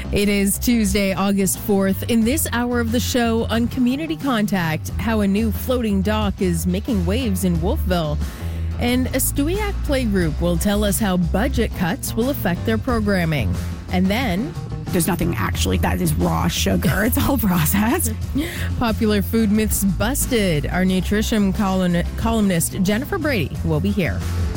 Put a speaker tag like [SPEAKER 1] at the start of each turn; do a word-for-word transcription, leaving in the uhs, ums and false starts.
[SPEAKER 1] It is Tuesday, August fourth. In this hour of the show on Community Contact, how a new floating dock is making waves in Wolfville. And a Stewiacke playgroup will tell us how budget cuts will affect their programming. And then...
[SPEAKER 2] There's nothing actually that is raw sugar. It's all processed.
[SPEAKER 1] Popular food myths busted. Our nutrition column- columnist Jennifer Brady will be here.